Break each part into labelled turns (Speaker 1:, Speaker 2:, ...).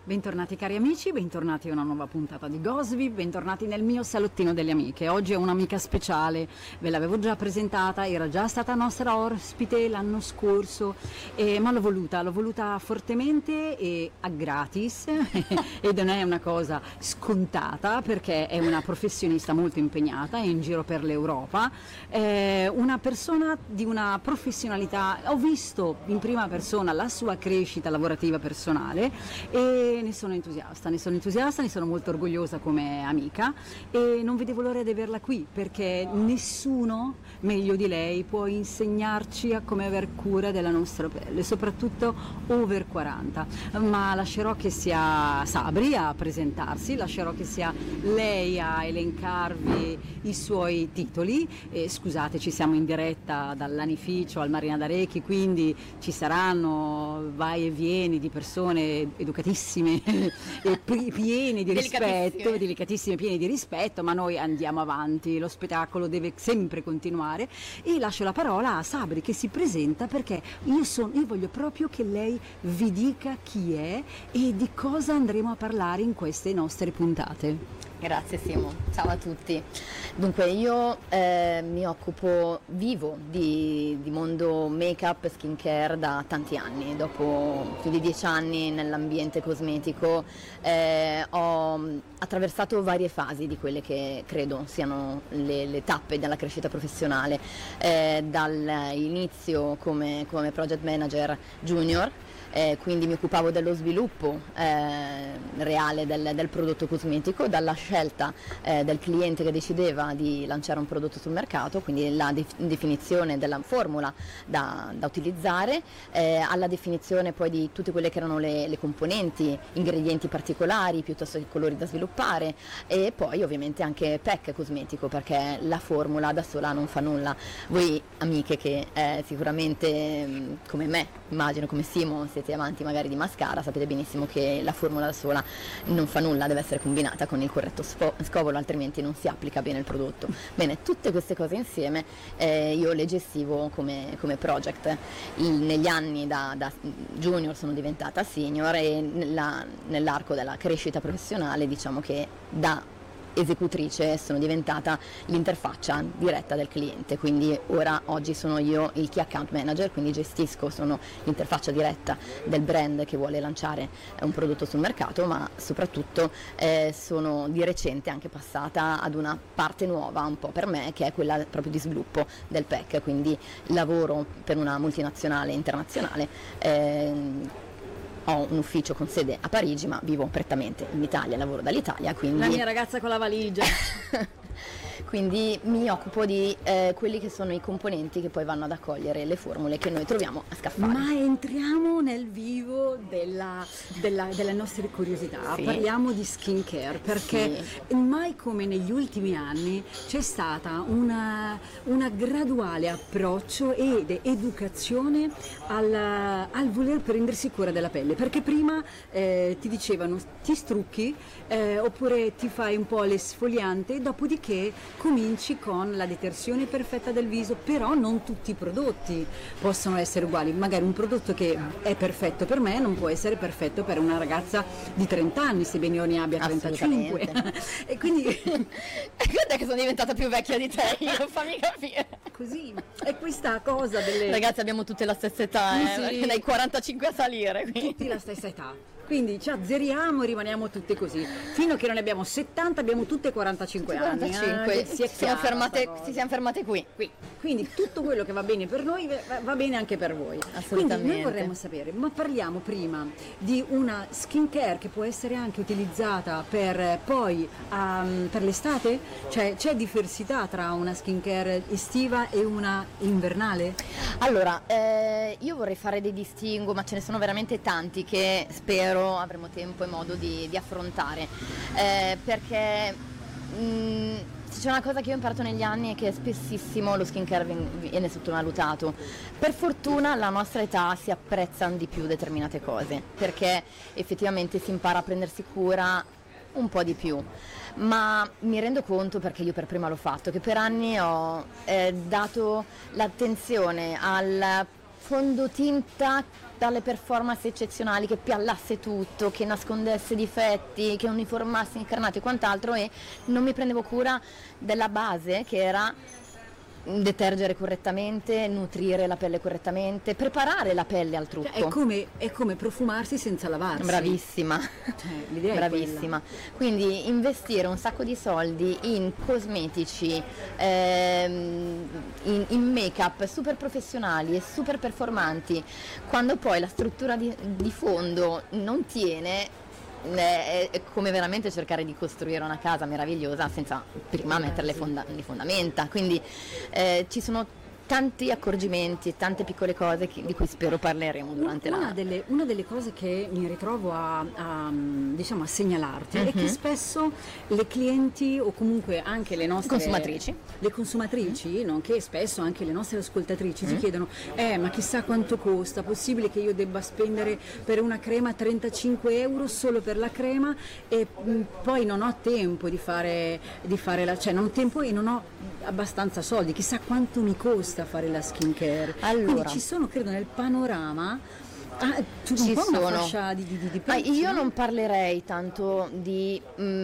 Speaker 1: Bentornati cari amici, bentornati a una nuova puntata di Gosby, bentornati nel mio salottino delle amiche. Oggi è un'amica speciale, ve l'avevo già presentata, era già stata nostra ospite l'anno scorso, ma l'ho voluta fortemente e a gratis ed non è una cosa scontata perché è una professionista molto impegnata, è in giro per l'Europa, è una persona di una professionalità, ho visto in prima persona la sua crescita lavorativa personale e ne sono entusiasta, ne sono molto orgogliosa come amica e non vedevo l'ora di averla qui perché nessuno meglio di lei può insegnarci a come aver cura della nostra pelle, soprattutto over 40, ma lascerò che sia Sabri a presentarsi, lascerò che sia lei a elencarvi i suoi titoli e scusate, ci siamo in diretta dall'Anificio al Marina d'Arecchi, quindi ci saranno vai e vieni di persone educatissime e pieni di rispetto, delicatissime, pieni di rispetto, ma noi andiamo avanti, lo spettacolo deve sempre continuare e lascio la parola a Sabri che si presenta perché io voglio proprio che lei vi dica chi è e di cosa andremo a parlare in queste nostre puntate.
Speaker 2: Grazie Simo, ciao a tutti. Dunque io vivo di mondo make-up e skincare da tanti anni, dopo più di 10 anni nell'ambiente cosmetico ho attraversato varie fasi di quelle che credo siano le tappe della crescita professionale, dall'inizio come project manager junior. Quindi mi occupavo dello sviluppo reale del prodotto cosmetico, dalla scelta del cliente che decideva di lanciare un prodotto sul mercato, quindi la definizione della formula da utilizzare, alla definizione poi di tutte quelle che erano le componenti, ingredienti particolari piuttosto che colori da sviluppare e poi ovviamente anche pack cosmetico perché la formula da sola non fa nulla. Voi amiche che sicuramente come me, immagino come Simo, siete amanti magari di mascara, sapete benissimo che la formula da sola non fa nulla, deve essere combinata con il corretto scovolo, altrimenti non si applica bene il prodotto. Bene, tutte queste cose insieme io le gestivo come project. Negli anni da junior sono diventata senior e nell'arco della crescita professionale diciamo che da esecutrice sono diventata l'interfaccia diretta del cliente, quindi oggi sono io il key account manager, quindi sono l'interfaccia diretta del brand che vuole lanciare un prodotto sul mercato, ma soprattutto sono di recente anche passata ad una parte nuova un po' per me che è quella proprio di sviluppo del pack, quindi lavoro per una multinazionale internazionale. Ho un ufficio con sede a Parigi, ma vivo prettamente in Italia, lavoro dall'Italia, quindi...
Speaker 1: La mia ragazza con la valigia.
Speaker 2: Quindi mi occupo di quelli che sono i componenti che poi vanno ad accogliere le formule che noi troviamo a Scaffale.
Speaker 1: Ma entriamo nel vivo delle nostre curiosità,
Speaker 2: sì.
Speaker 1: Parliamo di skincare perché sì. Mai come negli ultimi anni c'è stata una graduale approccio ed educazione al voler prendersi cura della pelle, perché prima ti dicevano ti strucchi oppure ti fai un po' l'esfoliante, dopodiché cominci con la detersione perfetta del viso, però non tutti i prodotti possono essere uguali, magari un prodotto che è perfetto per me non può essere perfetto per una ragazza di 30 anni, sebbene io ne abbia 35 e quindi
Speaker 2: guarda che sono diventata più vecchia di te, io fammi capire
Speaker 1: così, è questa cosa delle
Speaker 2: ragazze abbiamo tutte la stessa età, sì. Dai 45 a salire quindi.
Speaker 1: Tutti la stessa età. Quindi ci azzeriamo e rimaniamo tutte così. Fino a che non ne abbiamo 70 abbiamo tutte 45 anni.
Speaker 2: Ci siamo fermate qui.
Speaker 1: Quindi tutto quello che va bene per noi va bene anche per voi.
Speaker 2: Assolutamente.
Speaker 1: Quindi noi vorremmo sapere, ma parliamo prima di una skincare che può essere anche utilizzata per l'estate? Cioè c'è diversità tra una skincare estiva e una invernale?
Speaker 2: Allora, io vorrei fare dei distinguo, ma ce ne sono veramente tanti che spero avremo tempo e modo di affrontare, perché c'è una cosa che io ho imparato negli anni è che spessissimo lo skincare viene sottovalutato. Per fortuna alla nostra età si apprezzano di più determinate cose, perché effettivamente si impara a prendersi cura un po' di più, ma mi rendo conto, perché io per prima l'ho fatto, che per anni ho dato l'attenzione al fondotinta dalle performance eccezionali, che piallasse tutto, che nascondesse difetti, che uniformasse incarnati e quant'altro, e non mi prendevo cura della base, che era detergere correttamente, nutrire la pelle correttamente, preparare la pelle al trucco.
Speaker 1: È come profumarsi senza lavarsi.
Speaker 2: Bravissima,
Speaker 1: l'idea
Speaker 2: bravissima. Quindi investire un sacco di soldi in cosmetici, in make-up super professionali e super performanti, quando poi la struttura di fondo non tiene, è come veramente cercare di costruire una casa meravigliosa senza prima mettere le fondamenta. Quindi ci sono tanti accorgimenti, tante piccole cose di cui spero parleremo durante
Speaker 1: una delle cose che mi ritrovo diciamo a segnalarti è che spesso le clienti, o comunque anche le nostre consumatrici, nonché spesso anche le nostre ascoltatrici ti chiedono ma chissà quanto costa, possibile che io debba spendere per una crema 35 euro solo per la crema e poi non ho tempo di fare non ho tempo e non ho abbastanza soldi, chissà quanto mi costa fare la skincare.
Speaker 2: Allora,
Speaker 1: quindi ci sono, credo, nel panorama
Speaker 2: ci sono
Speaker 1: una fascia di prezzi.
Speaker 2: Io non parlerei tanto di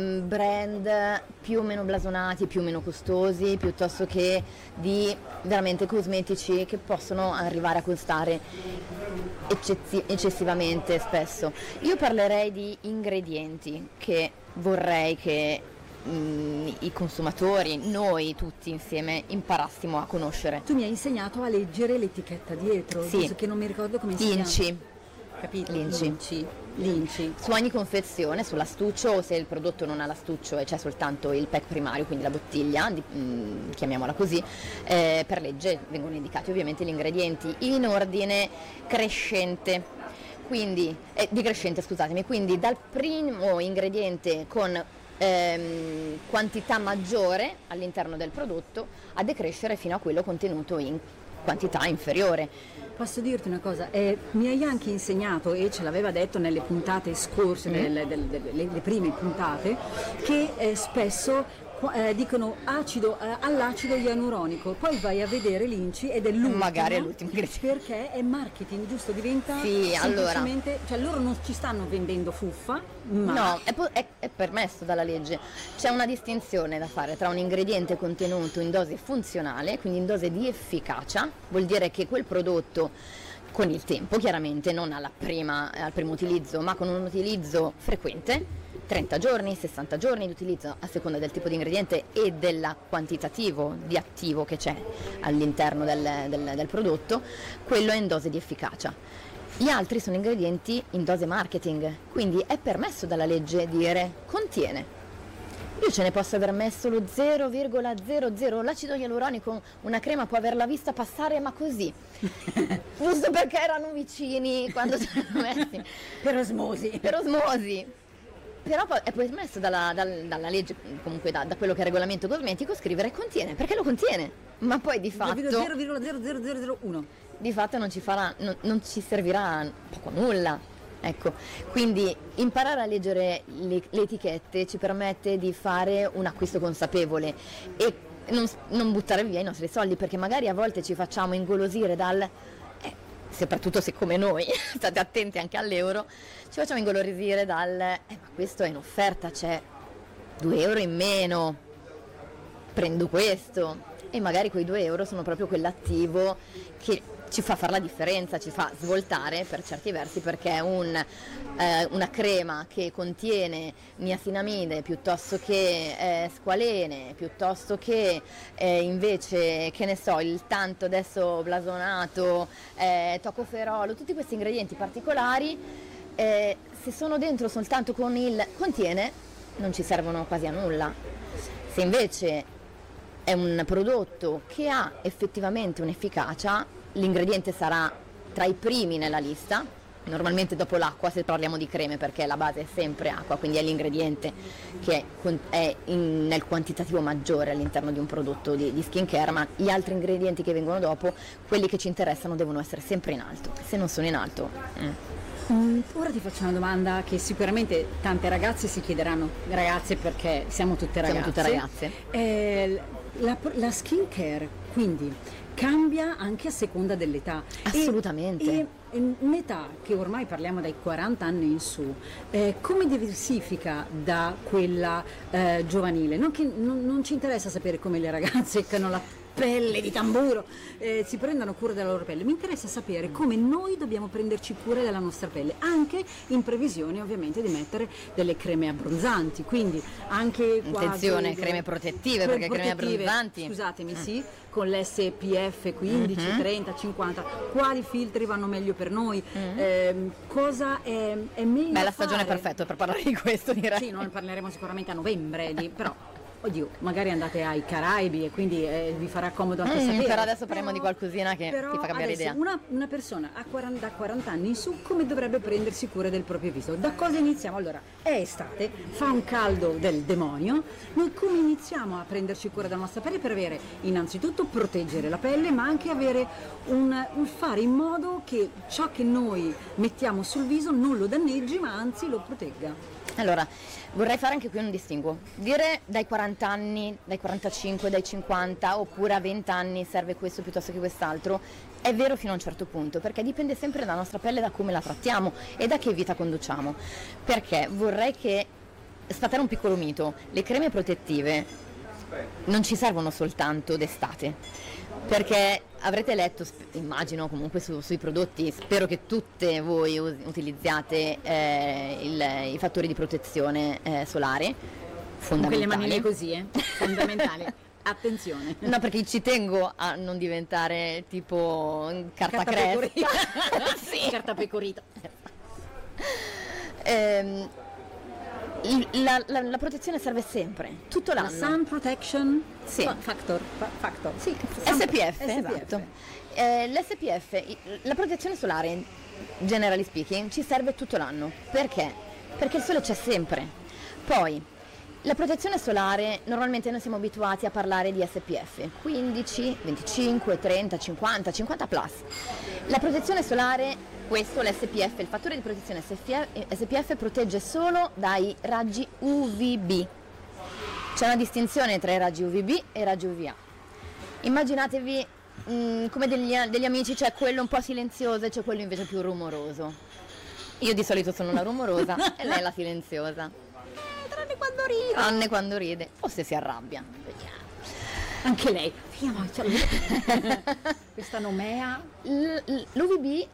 Speaker 2: brand più o meno blasonati, più o meno costosi, piuttosto che di veramente cosmetici che possono arrivare a costare eccessivamente spesso. Io parlerei di ingredienti che vorrei che i consumatori, noi tutti insieme, imparassimo a conoscere.
Speaker 1: Tu mi hai insegnato a leggere l'etichetta dietro,
Speaker 2: sì,
Speaker 1: che non mi ricordo come si chiama.
Speaker 2: Linci.
Speaker 1: Capito?
Speaker 2: Linci. Su ogni confezione, sull'astuccio, o se il prodotto non ha l'astuccio e c'è soltanto il pack primario, quindi la bottiglia, chiamiamola così, per legge vengono indicati ovviamente gli ingredienti in ordine crescente. Quindi, decrescente, scusatemi, quindi dal primo ingrediente con quantità maggiore all'interno del prodotto a decrescere fino a quello contenuto in quantità inferiore.
Speaker 1: Posso dirti una cosa, mi hai anche insegnato, e ce l'aveva detto nelle puntate scorse, le prime puntate, che spesso dicono all'acido ianuronico, poi vai a vedere l'Inci ed è l'ultimo,
Speaker 2: magari è l'ultimo
Speaker 1: perché è marketing, giusto? Diventa
Speaker 2: semplicemente,
Speaker 1: cioè loro non ci stanno vendendo fuffa, ma
Speaker 2: no, è permesso dalla legge. C'è una distinzione da fare tra un ingrediente contenuto in dose funzionale, quindi in dose di efficacia, vuol dire che quel prodotto con il tempo, chiaramente non al primo utilizzo, ma con un utilizzo frequente, 30 giorni, 60 giorni di utilizzo a seconda del tipo di ingrediente e del quantitativo di attivo che c'è all'interno del prodotto, quello è in dose di efficacia. Gli altri sono ingredienti in dose marketing, quindi è permesso dalla legge dire contiene. Io ce ne posso aver messo lo 0,00, l'acido ialuronico, una crema può averla vista passare ma così, giusto perché erano vicini quando ce l'hanno messi.
Speaker 1: Per osmosi.
Speaker 2: Però è permesso dalla legge, comunque da quello che è il regolamento cosmetico, scrivere contiene, perché lo contiene, ma poi di fatto
Speaker 1: 0,00001
Speaker 2: di fatto non ci servirà poco o nulla. Ecco, quindi imparare a leggere le etichette ci permette di fare un acquisto consapevole e non buttare via i nostri soldi, perché magari a volte ci facciamo ingolosire soprattutto se come noi, state attenti anche all'euro, ci facciamo ingolosire ma questo è in offerta, c'è 2 euro in meno, prendo questo, e magari quei 2 euro sono proprio quell'attivo che ci fa fare la differenza, ci fa svoltare per certi versi, perché è una crema che contiene niacinamide piuttosto che squalene, piuttosto che invece, che ne so, il tanto adesso blasonato, tocoferolo, tutti questi ingredienti particolari, se sono dentro soltanto con il contiene non ci servono quasi a nulla. Se invece è un prodotto che ha effettivamente un'efficacia, l'ingrediente sarà tra i primi nella lista, normalmente dopo l'acqua se parliamo di creme, perché la base è sempre acqua, quindi è l'ingrediente che è nel quantitativo maggiore all'interno di un prodotto di skincare, ma gli altri ingredienti che vengono dopo, quelli che ci interessano, devono essere sempre in alto. Se non sono in alto...
Speaker 1: Ora ti faccio una domanda che sicuramente tante ragazze si chiederanno, ragazze perché siamo tutte ragazze.
Speaker 2: La
Speaker 1: La skincare quindi cambia anche a seconda dell'età.
Speaker 2: Assolutamente.
Speaker 1: E un'età che ormai parliamo dai 40 anni in su, come diversifica da quella giovanile? Non ci interessa sapere come le ragazze che hanno la pelle di tamburo si prendano cura della loro pelle, mi interessa sapere come noi dobbiamo prenderci cura della nostra pelle, anche in previsione ovviamente di mettere delle creme abbronzanti, quindi anche qua
Speaker 2: attenzione, creme protettive, perché creme abbronzanti,
Speaker 1: scusatemi, sì, con l'SPF 15, 30, 50, quali filtri vanno meglio per noi, cosa è meglio
Speaker 2: beh, la stagione
Speaker 1: fare?
Speaker 2: è perfetta per parlare di questo, direi.
Speaker 1: Sì, noi ne parleremo sicuramente a novembre, però oddio, magari andate ai Caraibi e quindi vi farà comodo anche sapere.
Speaker 2: Però adesso parliamo di qualcosina che ti fa cambiare idea.
Speaker 1: Una persona da 40 anni in su come dovrebbe prendersi cura del proprio viso? Da cosa iniziamo? Allora, è estate, fa un caldo del demonio, noi come iniziamo a prenderci cura della nostra pelle per avere innanzitutto proteggere la pelle, ma anche avere un fare in modo che ciò che noi mettiamo sul viso non lo danneggi, ma anzi lo protegga.
Speaker 2: Allora, vorrei fare anche qui un distinguo. Dire dai 40 anni, dai 45, dai 50 oppure a 20 anni serve questo piuttosto che quest'altro è vero fino a un certo punto, perché dipende sempre dalla nostra pelle, da come la trattiamo e da che vita conduciamo. Perché vorrei che sfatare un piccolo mito, le creme protettive non ci servono soltanto d'estate. Perché avrete letto, immagino comunque sui prodotti, spero che tutte voi utilizziate i fattori di protezione solare, fondamentali.
Speaker 1: Con quelle manine così, fondamentale. Attenzione.
Speaker 2: No, perché ci tengo a non diventare tipo carta cresta.
Speaker 1: Sì. Carta pecorita.
Speaker 2: La protezione serve sempre, tutto l'anno.
Speaker 1: La Sun Protection
Speaker 2: Factor.
Speaker 1: Sì,
Speaker 2: SPF, esatto. L'SPF, la protezione solare, generally speaking, ci serve tutto l'anno. Perché? Perché il sole c'è sempre. Poi, la protezione solare, normalmente noi siamo abituati a parlare di SPF 15, 25, 30, 50, 50 plus. La protezione solare, questo l'SPF, il fattore di protezione SPF protegge solo dai raggi UVB. C'è una distinzione tra i raggi UVB e i raggi UVA. Immaginatevi come degli amici, c'è quello un po' silenzioso e c'è quello invece più rumoroso. Io di solito sono la rumorosa e lei la silenziosa. Tranne quando ride o se si arrabbia.
Speaker 1: Anche lei. Questa nomea.
Speaker 2: L'UVB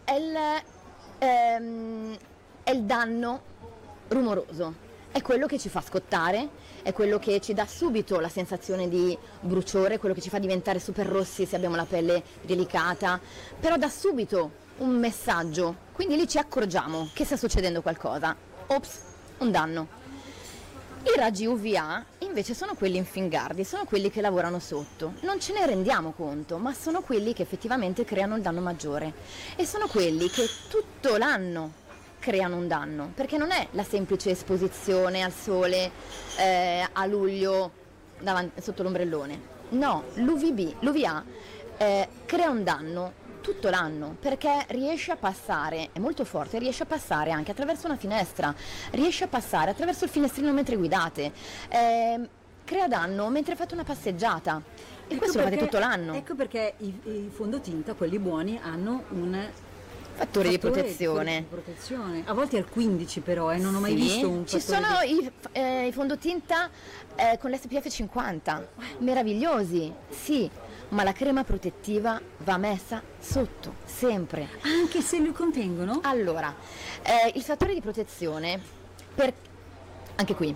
Speaker 2: è il danno rumoroso, è quello che ci fa scottare, è quello che ci dà subito la sensazione di bruciore, quello che ci fa diventare super rossi se abbiamo la pelle delicata, però dà subito un messaggio, quindi lì ci accorgiamo che sta succedendo qualcosa. Ops, un danno. I raggi UVA invece sono quelli infingardi, sono quelli che lavorano sotto. Non ce ne rendiamo conto, ma sono quelli che effettivamente creano il danno maggiore. E sono quelli che tutto l'anno creano un danno, perché non è la semplice esposizione al sole a luglio sotto l'ombrellone. No, l'UVA crea un danno tutto l'anno, perché riesce a passare, è molto forte, riesce a passare anche attraverso una finestra, riesce a passare attraverso il finestrino mentre guidate, crea danno mentre fate una passeggiata, e questo lo fate tutto l'anno.
Speaker 1: Ecco perché i fondotinta, quelli buoni, hanno un
Speaker 2: fattore di protezione.
Speaker 1: A volte è al 15 però, non ho mai visto un
Speaker 2: ci sono i fondotinta con l'SPF 50, meravigliosi, sì, ma la crema protettiva va messa sotto, sempre.
Speaker 1: Anche se lo contengono?
Speaker 2: Allora, il fattore di protezione, anche qui,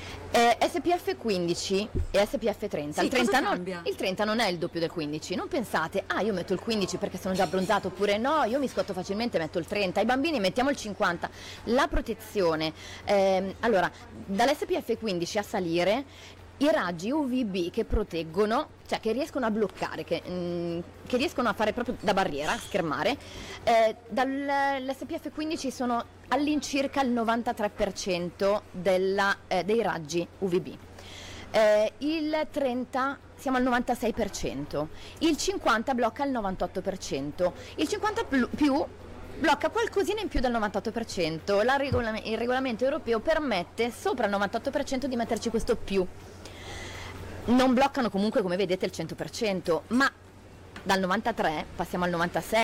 Speaker 2: SPF 15 e SPF 30.
Speaker 1: Sì,
Speaker 2: il 30 non è il doppio del 15. Non pensate, io metto il 15 perché sono già abbronzato, oppure no, io mi scotto facilmente, metto il 30. Ai bambini mettiamo il 50. La protezione, allora, dall'SPF 15 a salire, i raggi UVB che proteggono, cioè che riescono a bloccare, che riescono a fare proprio da barriera, a schermare, dall'SPF 15 sono all'incirca il 93% dei raggi UVB. Il 30 siamo al 96%, il 50 blocca il 98%, il 50 più blocca qualcosina in più del 98%, il regolamento europeo permette sopra il 98% di metterci questo più. Non bloccano comunque, come vedete, il 100%, ma dal 93 passiamo al 96.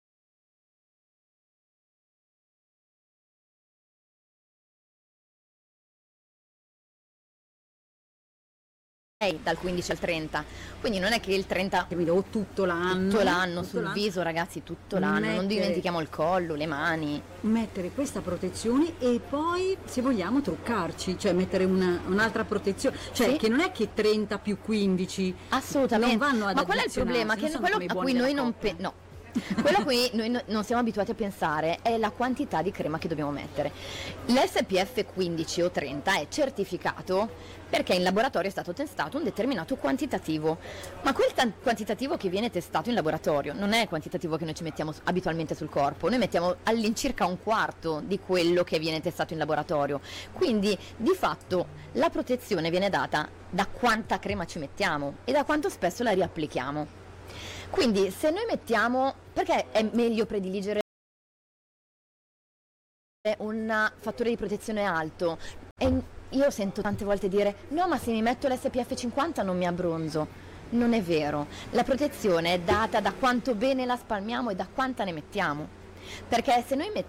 Speaker 2: Dal 15 al 30, quindi non è che il 30
Speaker 1: o tutto l'anno
Speaker 2: sul viso, ragazzi, tutto l'anno, non dimentichiamo il collo, le mani,
Speaker 1: mettere questa protezione e poi se vogliamo truccarci, cioè mettere un'altra protezione, cioè
Speaker 2: sì,
Speaker 1: che non è che 30 più 15
Speaker 2: assolutamente,
Speaker 1: non vanno ad
Speaker 2: ma qual è il problema? Che quello a cui noi non quello a cui noi non siamo abituati a pensare è la quantità di crema che dobbiamo mettere. L'SPF 15 o 30 è certificato perché in laboratorio è stato testato un determinato quantitativo, ma quel quantitativo che viene testato in laboratorio non è il quantitativo che noi ci mettiamo abitualmente sul corpo, noi mettiamo all'incirca un quarto di quello che viene testato in laboratorio, quindi di fatto la protezione viene data da quanta crema ci mettiamo e da quanto spesso la riapplichiamo. Quindi se noi mettiamo, perché è meglio prediligere un fattore di protezione alto? Io sento tante volte dire no, ma se mi metto l'SPF 50 non mi abbronzo. Non è vero, la protezione è data da quanto bene la spalmiamo e da quanta ne mettiamo, perché se noi